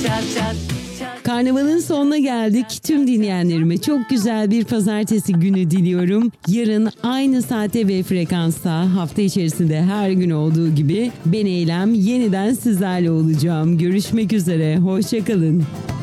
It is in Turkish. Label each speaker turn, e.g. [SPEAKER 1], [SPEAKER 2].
[SPEAKER 1] çat çat.
[SPEAKER 2] Karnavalın sonuna geldik. Tüm dinleyenlerime çok güzel bir pazartesi günü diliyorum. Yarın aynı saate ve frekansta hafta içerisinde her gün olduğu gibi ben Eylem yeniden sizlerle olacağım. Görüşmek üzere. Hoşça kalın.